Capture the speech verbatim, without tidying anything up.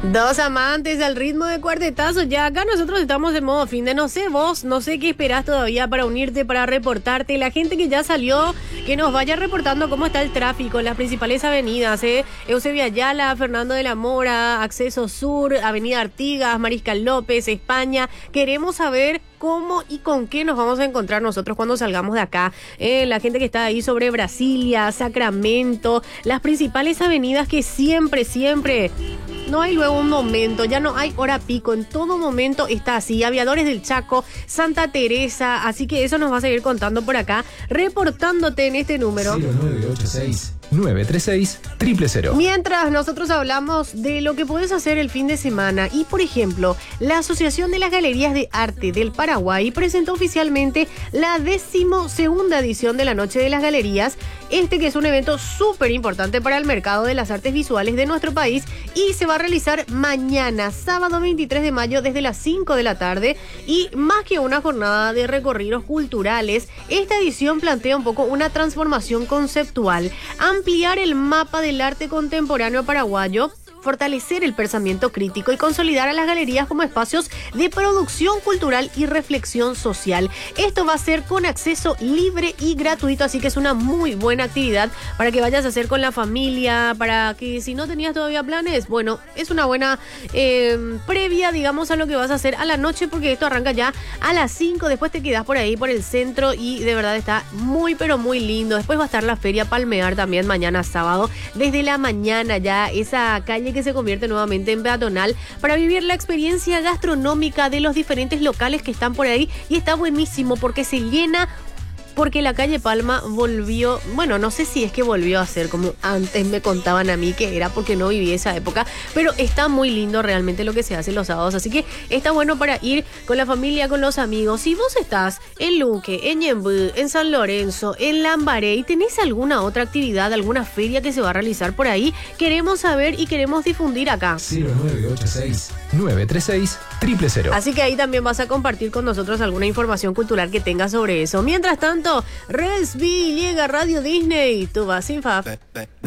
Dos amantes al ritmo de cuartetazo. Ya acá nosotros estamos en modo fin de no sé vos, no sé qué esperás todavía para unirte, para reportarte. La gente que ya salió, que nos vaya reportando cómo está el tráfico en las principales avenidas, ¿eh? Eusebio Ayala, Fernando de la Mora, Acceso Sur, Avenida Artigas, Mariscal López, España. Queremos saber cómo y con qué nos vamos a encontrar nosotros cuando salgamos de acá. Eh, la gente que está ahí sobre Brasilia, Sacramento, las principales avenidas que siempre, siempre... No hay luego un momento, ya no hay hora pico, en todo momento está así. Aviadores del Chaco, Santa Teresa, así que eso nos va a seguir contando por acá, reportándote en este número. cero nueve ocho seis nueve tres seis cero cero cero. Mientras nosotros hablamos de lo que puedes hacer el fin de semana y, por ejemplo, la Asociación de las Galerías de Arte del Paraguay presentó oficialmente la decimosegunda edición de la Noche de las Galerías, este que es un evento súper importante para el mercado de las artes visuales de nuestro país y se va a realizar mañana, sábado veintitrés de mayo, desde las cinco de la tarde. Y más que una jornada de recorridos culturales, esta edición plantea un poco una transformación conceptual, ampliar el mapa del arte contemporáneo paraguayo, fortalecer el pensamiento crítico y consolidar a las galerías como espacios de producción cultural y reflexión social. Esto va a ser con acceso libre y gratuito, así que es una muy buena actividad para que vayas a hacer con la familia, para que si no tenías todavía planes, bueno, es una buena eh, previa, digamos, a lo que vas a hacer a la noche, porque esto arranca ya a las cinco, después te quedas por ahí, por el centro, y de verdad está muy, pero muy lindo. Después va a estar la Feria Palmear también mañana sábado, desde la mañana ya, esa calle que se convierte nuevamente en peatonal para vivir la experiencia gastronómica de los diferentes locales que están por ahí, y está buenísimo porque se llena, porque la calle Palma volvió, bueno, no sé si es que volvió a ser como antes me contaban a mí que era, porque no viví esa época, pero está muy lindo realmente lo que se hace los sábados, así que está bueno para ir con la familia, con los amigos. Si vos estás en Luque, en Ñemby, en San Lorenzo, en Lambaré y tenés alguna otra actividad, alguna feria que se va a realizar por ahí, queremos saber y queremos difundir acá. cero nueve ocho seis nueve tres seis cero cero cero. Así que ahí también vas a compartir con nosotros alguna información cultural que tengas sobre eso. Mientras tanto, Resby llega a Radio Disney, tú vas sin Fab.